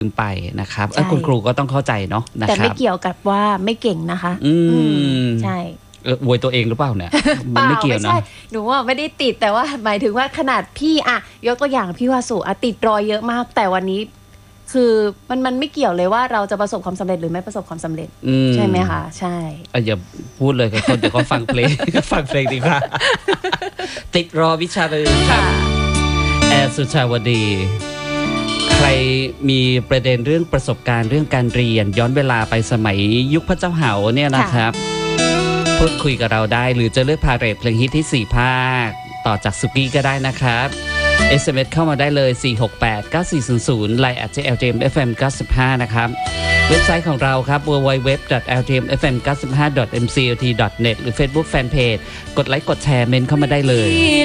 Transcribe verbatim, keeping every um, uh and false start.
ไปนะครับเออคุณครูก็ต้องเข้าใจเนาะนะครับแต่ไม่เกี่ยวกับว่าไม่เก่งนะคะอืมใช่เอออวยตัวเองหรือเปล่าเนี่ยมันไม่เกี่ยวนะหนูว่าไม่ได้ติดแต่ว่าหมายถึงว่าขนาดพี่อะยกตัวอย่างพี่วาสุอะติดรอยเยอะมากแต่วันนี้คือมันมันไม่เกี่ยวเลยว่าเราจะประสบความสำเร็จหรือไม่ประสบความสำเร็จใช่ไหมคะใช่อย่าพูดเลยกับคนเดี๋ยวก็ฟังเพลงก็ฟังเพลงดีกว่าติดรอวิชาเลยค่ะแอร์สุชาวดีใครมีประเด็นเรื่องประสบการณ์เรื่องการเรียนย้อนเวลาไปสมัยยุคพระเจ้าเหาเนี่ยนะครับพูดคุยกับเราได้หรือจะเลือกพาเรทเพลงฮิตที่สี่ภาคต่อจากสุกี้ก็ได้นะครับ เอส เอ็ม เอส เข้ามาได้เลยสี่ หก แปด เก้า สี่ ศูนย์ ศูนย์ ไลน์ แอท แอล ที เอ็ม เอฟ เอ็ม เก้าสิบห้า นะครับเว็บไซต์ของเราครับ ดับเบิลยู ดับเบิลยู ดับเบิลยู ดอท แอล ที เอ็ม เอฟ เอ็ม เก้าสิบห้า ดอท เอ็ม ซี แอล ที ดอท เน็ต หรือ Facebook Fanpage กดไลค์กดแชร์เมนเข้ามาได้เลย